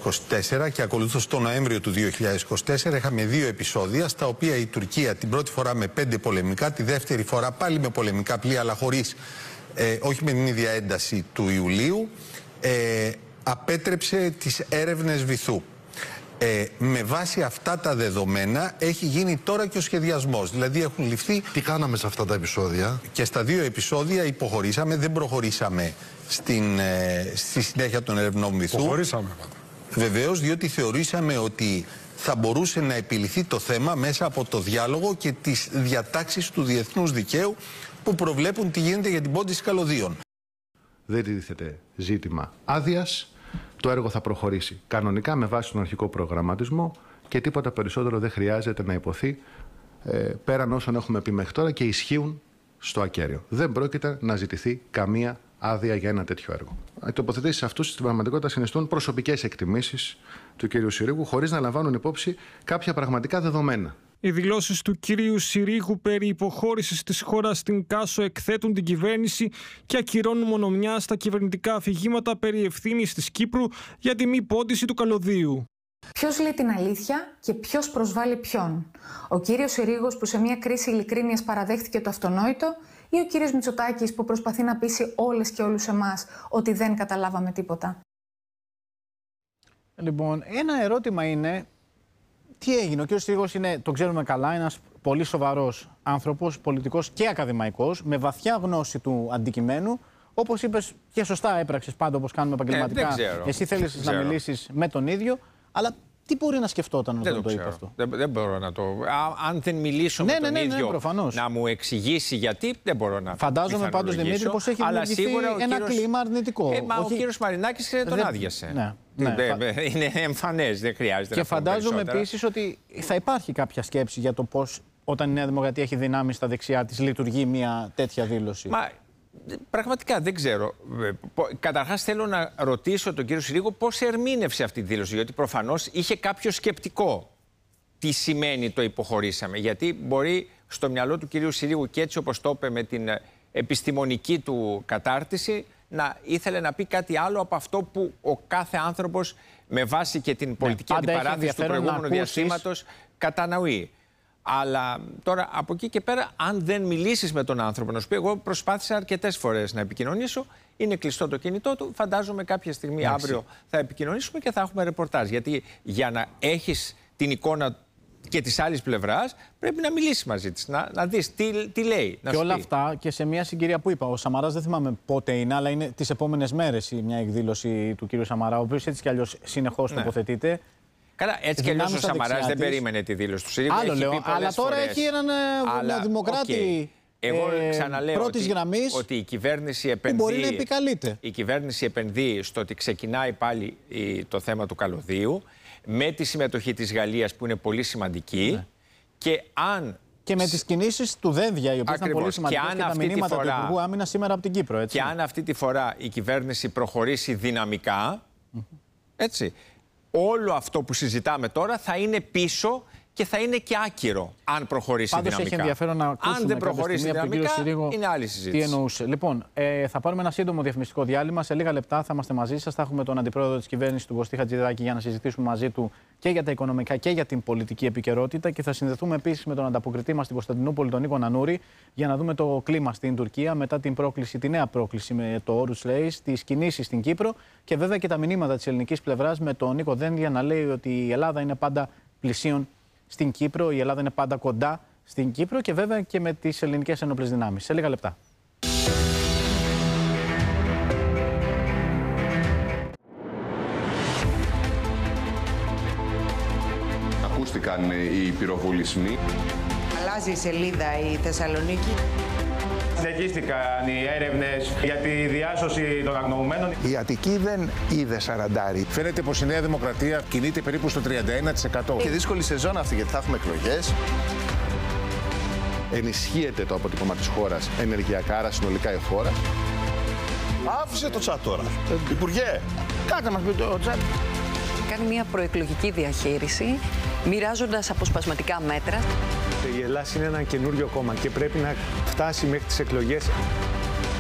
2024 και ακολούθως το Νοέμβριο του 2024 είχαμε 2 επεισόδια στα οποία η Τουρκία την πρώτη φορά με 5 πολεμικά, τη δεύτερη φορά πάλι με πολεμικά πλοία αλλά χωρίς, όχι με την ίδια ένταση του Ιουλίου, απέτρεψε τις έρευνες βυθού. Με βάση αυτά τα δεδομένα έχει γίνει τώρα και ο σχεδιασμός. Δηλαδή έχουν ληφθεί... Τι κάναμε σε αυτά τα επεισόδια? Και στα 2 επεισόδια υποχωρήσαμε, δεν προχωρήσαμε στη συνέχεια των ερευνών βυθού. Υποχωρήσαμε πάντα. Βεβαίως, διότι θεωρήσαμε ότι θα μπορούσε να επιληθεί το θέμα μέσα από το διάλογο και τις διατάξεις του διεθνούς δικαίου που προβλέπουν τι γίνεται για την πόντιση καλωδίων. Δεν τίθεται ζήτημα άδειας. Το έργο θα προχωρήσει κανονικά με βάση τον αρχικό προγραμματισμό και τίποτα περισσότερο δεν χρειάζεται να υποθεί πέραν όσων έχουμε πει μέχρι τώρα και ισχύουν στο ακέραιο. Δεν πρόκειται να ζητηθεί καμία άδεια για ένα τέτοιο έργο. Οι τοποθετήσεις αυτούς στην πραγματικότητα συνιστούν προσωπικές εκτιμήσεις του κ. Συρίγου χωρίς να λαμβάνουν υπόψη κάποια πραγματικά δεδομένα. Οι δηλώσεις του κυρίου Συρίγου περί υποχώρησης της χώρας στην Κάσο εκθέτουν την κυβέρνηση και ακυρώνουν μονομιά στα κυβερνητικά αφηγήματα περί ευθύνης της Κύπρου για τη μη πόντιση του καλωδίου. Ποιος λέει την αλήθεια και ποιος προσβάλλει ποιον? Ο κύριος Συρίγος που σε μια κρίση ειλικρίνειας παραδέχτηκε το αυτονόητο ή ο κύριος Μητσοτάκης που προσπαθεί να πείσει όλες και όλους εμάς ότι δεν καταλάβαμε τίποτα? Λοιπόν, ένα ερώτημα είναι... Τι έγινε? Ο κ. Συρίγος είναι, το ξέρουμε καλά, ένας πολύ σοβαρός άνθρωπος, πολιτικός και ακαδημαϊκός, με βαθιά γνώση του αντικειμένου. Όπως είπες και σωστά έπραξες πάντα όπως κάνουμε επαγγελματικά. Εσύ θέλεις να μιλήσεις με τον ίδιο, αλλά τι μπορεί να σκεφτόταν όταν το είπε αυτό? Δεν μπορώ να το... Αν δεν μιλήσω με τον ίδιο προφανώς, να μου εξηγήσει γιατί, δεν μπορώ να... Φαντάζομαι πάντως, Δημήτρη, πως έχει δημιουργηθεί ένα κλίμα αρνητικό. Μα ο κύριος Μαρινάκης τον άδειασε. Είναι εμφανές, δεν χρειάζεται και να πω περισσότερα. φαντάζομαι επίσης ότι θα υπάρχει κάποια σκέψη για το πώς όταν η Νέα Δημοκρατία έχει δυνάμεις στα δεξιά της λειτουργεί μια τέτοια δήλωση. Πραγματικά δεν ξέρω. Καταρχάς θέλω να ρωτήσω τον κύριο Συρίγο πώς ερμήνευσε αυτή τη δήλωση, γιατί προφανώς είχε κάποιο σκεπτικό τι σημαίνει το υποχωρήσαμε. Γιατί μπορεί στο μυαλό του κυρίου Συρίγου και έτσι όπως το είπε με την επιστημονική του κατάρτιση να ήθελε να πει κάτι άλλο από αυτό που ο κάθε άνθρωπος με βάση και την πολιτική αντιπαράθεση του προηγούμενου διαστήματος κατανοεί. Αλλά τώρα από εκεί και πέρα, αν δεν μιλήσεις με τον άνθρωπο, να σου πει, εγώ προσπάθησα αρκετές φορές να επικοινωνήσω, είναι κλειστό το κινητό του, φαντάζομαι κάποια στιγμή αύριο θα επικοινωνήσουμε και θα έχουμε ρεπορτάζ. Γιατί για να έχεις την εικόνα και της άλλης πλευράς, πρέπει να μιλήσεις μαζί της, να δεις τι λέει. Και όλα αυτά και σε μια συγκυρία που είπα. Ο Σαμαράς δεν θυμάμαι πότε είναι, αλλά είναι τις επόμενες μέρες μια εκδήλωση του κ. Σαμαρά, ο οποίος έτσι κι αλλιώς συνεχώς τοποθετείται. Καλά, έτσι κι αλλιώς ο Σαμαράς δεν περίμενε τη δήλωση του Συρίγου. Άλλο λέω, αλλά τώρα έχει έναν δημοκράτη πρώτης γραμμής ότι η κυβέρνηση επενδύει, που μπορεί να επικαλείται. Η κυβέρνηση επενδύει στο ότι ξεκινάει πάλι το θέμα του καλωδίου με τη συμμετοχή της Γαλλίας που είναι πολύ σημαντική και με τις κινήσεις του Δένδια, οι οποίες ήταν πολύ σημαντικές και τα μηνύματα του Υπουργού Άμυνας σήμερα από την Κύπρο. Έτσι. Και αν αυτή τη φορά η κυβέρνηση προχωρήσει δυναμικά, έτσι, όλο αυτό που συζητάμε τώρα θα είναι πίσω και θα είναι και άκυρο αν προχωρήσει πάντως δυναμικά. Έχει ενδιαφέρον να ακούσουμε αν δεν προχωρήσει δυναμικά, Συρίγο, είναι άλλη συζήτηση. Τι εννοούσε. Λοιπόν, θα πάρουμε ένα σύντομο διαφημιστικό διάλειμμα. Σε λίγα λεπτά θα είμαστε μαζί σας. Θα έχουμε τον αντιπρόεδρο της κυβέρνησης, του Κωστή Χατζηδάκη, για να συζητήσουμε μαζί του και για τα οικονομικά και για την πολιτική επικαιρότητα. Και θα συνδεθούμε επίσης με τον ανταποκριτή μας στην Κωνσταντινούπολη, τον Νίκο Νανούρη, για να δούμε το κλίμα στην Τουρκία μετά την πρόκληση, τη νέα πρόκληση με το Όρους Λέις, τις κινήσεις στην Κύπρο και βέβαια και τα μηνύματα της ελληνικής πλευράς με τον Νίκο Δένδια να λέει ότι η Ελλάδα είναι πάντα πλησίον στην Κύπρο, η Ελλάδα είναι πάντα κοντά στην Κύπρο και βέβαια και με τις ελληνικές ενόπλες δυνάμεις. Σε λίγα λεπτά. Ακούστηκαν οι πυροβολισμοί. Αλλάζει η σελίδα η Θεσσαλονίκη. Συνεχίστηκαν οι έρευνες για τη διάσωση των αγνοωμένων. Η Αττική δεν είδε σαραντάρι. Φαίνεται πως η Νέα Δημοκρατία κινείται περίπου στο 31%. Και δύσκολη σεζόν αυτή, γιατί θα έχουμε εκλογές. Ενισχύεται το αποτύπωμα της χώρας ενεργειακά, άρα συνολικά η χώρα. Άφησε το τσάτ τώρα. Υπουργέ, κάτε μας πει το τσάτ. Κάνει μια προεκλογική διαχείριση, μοιράζοντας αποσπασματικά μέτρα. Η Ελλάδα είναι ένα καινούριο κόμμα και πρέπει να φτάσει μέχρι τις εκλογές